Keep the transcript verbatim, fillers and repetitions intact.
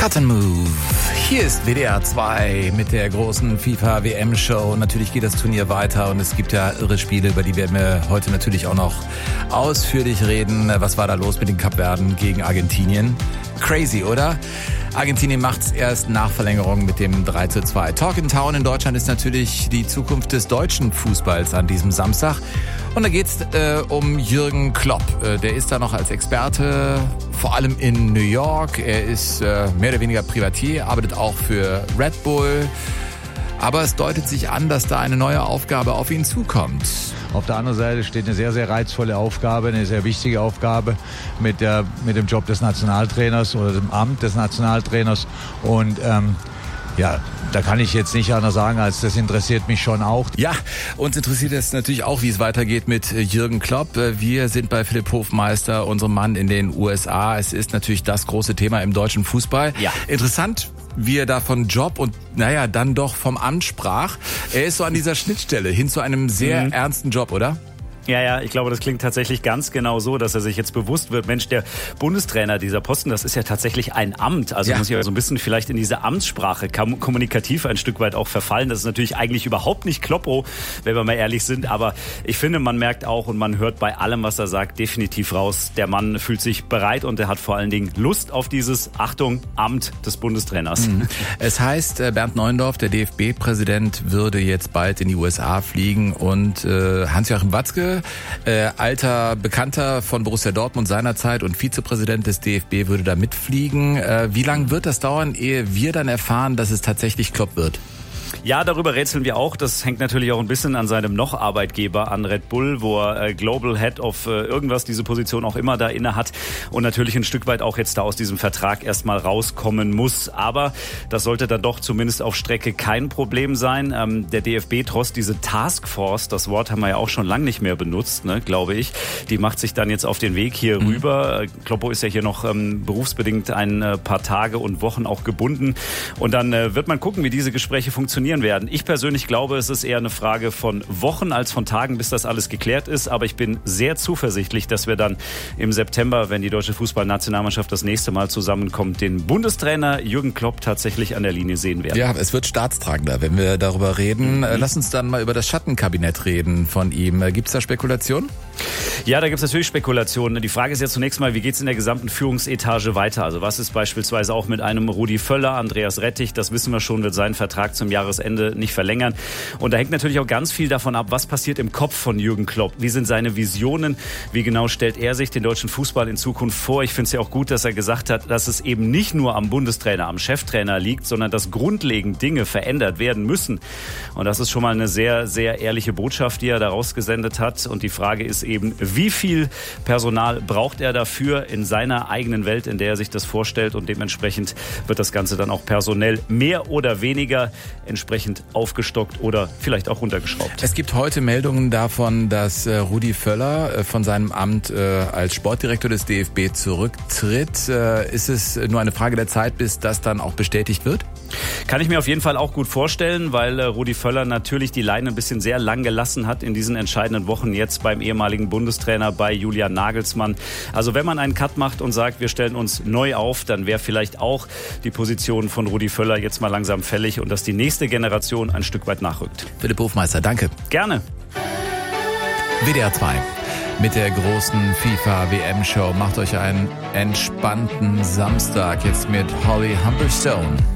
Cut and Move. Hier ist W D R zwei mit der großen FIFA-W M-Show. Natürlich geht das Turnier weiter und es gibt ja irre Spiele, über die werden wir heute natürlich auch noch ausführlich reden. Was war da los mit den Kapverden gegen Argentinien? Crazy, oder? Argentinien macht's erst nach Verlängerung mit dem drei zu zwei. Talk in Town in Deutschland ist natürlich die Zukunft des deutschen Fußballs an diesem Samstag. Und da geht's äh, um Jürgen Klopp. Äh, der ist da noch als Experte, vor allem in New York. Er ist äh, mehr oder weniger Privatier, arbeitet auch für Red Bull. Aber es deutet sich an, dass da eine neue Aufgabe auf ihn zukommt. Auf der anderen Seite steht eine sehr, sehr reizvolle Aufgabe, eine sehr wichtige Aufgabe mit, der, mit dem Job des Nationaltrainers oder dem Amt des Nationaltrainers. Und ähm, ja, da kann ich jetzt nicht anders sagen, als das interessiert mich schon auch. Ja, uns interessiert es natürlich auch, wie es weitergeht mit Jürgen Klopp. Wir sind bei Philipp Hofmeister, unserem Mann in den U S A. Es ist natürlich das große Thema im deutschen Fußball. Ja. Interessant, wie er da von Job und, naja, dann doch vom Amt sprach. Er ist so an dieser Schnittstelle hin zu einem sehr mhm. ernsten Job, oder? Ja, ja, ich glaube, das klingt tatsächlich ganz genau so, dass er sich jetzt bewusst wird, Mensch, der Bundestrainer, dieser Posten, das ist ja tatsächlich ein Amt. Also ja. muss ich ja so ein bisschen vielleicht in diese Amtssprache kommunikativ ein Stück weit auch verfallen. Das ist natürlich eigentlich überhaupt nicht Kloppo, wenn wir mal ehrlich sind. Aber ich finde, man merkt auch und man hört bei allem, was er sagt, definitiv raus. Der Mann fühlt sich bereit und er hat vor allen Dingen Lust auf dieses, Achtung, Amt des Bundestrainers. Mhm. Es heißt, Bernd Neuendorf, der D F B-Präsident, würde jetzt bald in die U S A fliegen und äh, Hans-Joachim Watzke, Äh, alter Bekannter von Borussia Dortmund seinerzeit und Vizepräsident des D F B, würde da mitfliegen. Äh, wie lange wird das dauern, ehe wir dann erfahren, dass es tatsächlich Klopp wird? Ja, darüber rätseln wir auch. Das hängt natürlich auch ein bisschen an seinem noch Arbeitgeber, an Red Bull, wo er äh, Global Head of äh, irgendwas, diese Position auch immer da inne hat und natürlich ein Stück weit auch jetzt da aus diesem Vertrag erstmal rauskommen muss. Aber das sollte dann doch zumindest auf Strecke kein Problem sein. Ähm, der D F B, trotz diese Taskforce, das Wort haben wir ja auch schon lange nicht mehr benutzt, ne, glaube ich, die macht sich dann jetzt auf den Weg hier mhm. rüber. Äh, Kloppo ist ja hier noch ähm, berufsbedingt ein äh, paar Tage und Wochen auch gebunden. Und dann äh, wird man gucken, wie diese Gespräche funktionieren werden. Ich persönlich glaube, es ist eher eine Frage von Wochen als von Tagen, bis das alles geklärt ist. Aber ich bin sehr zuversichtlich, dass wir dann im September, wenn die deutsche Fußballnationalmannschaft das nächste Mal zusammenkommt, den Bundestrainer Jürgen Klopp tatsächlich an der Linie sehen werden. Ja, es wird staatstragender, wenn wir darüber reden. Mhm. Lass uns dann mal über das Schattenkabinett reden von ihm. Gibt es da Spekulationen? Ja, da gibt es natürlich Spekulationen. Die Frage ist ja zunächst mal, wie geht es in der gesamten Führungsetage weiter? Also was ist beispielsweise auch mit einem Rudi Völler, Andreas Rettich, das wissen wir schon, wird seinen Vertrag zum Jahresende nicht verlängern. Und da hängt natürlich auch ganz viel davon ab, was passiert im Kopf von Jürgen Klopp. Wie sind seine Visionen? Wie genau stellt er sich den deutschen Fußball in Zukunft vor? Ich finde es ja auch gut, dass er gesagt hat, dass es eben nicht nur am Bundestrainer, am Cheftrainer liegt, sondern dass grundlegend Dinge verändert werden müssen. Und das ist schon mal eine sehr, sehr ehrliche Botschaft, die er da rausgesendet hat. Und die Frage ist eben, wie viel Personal braucht er dafür in seiner eigenen Welt, in der er sich das vorstellt? Und dementsprechend wird das Ganze dann auch personell mehr oder weniger entsprechend aufgestockt oder vielleicht auch runtergeschraubt. Es gibt heute Meldungen davon, dass äh, Rudi Völler äh, von seinem Amt äh, als Sportdirektor des D F B zurücktritt. Äh, ist es nur eine Frage der Zeit, bis das dann auch bestätigt wird? Kann ich mir auf jeden Fall auch gut vorstellen, weil äh, Rudi Völler natürlich die Leine ein bisschen sehr lang gelassen hat in diesen entscheidenden Wochen jetzt beim ehemaligen Bundestrainer bei Julian Nagelsmann. Also wenn man einen Cut macht und sagt, wir stellen uns neu auf, dann wäre vielleicht auch die Position von Rudi Völler jetzt mal langsam fällig und dass die nächste Generation ein Stück weit nachrückt. Philipp Hofmeister, danke. Gerne. W D R zwei mit der großen FIFA-W M-Show. Macht euch einen entspannten Samstag jetzt mit Holly Humberstone.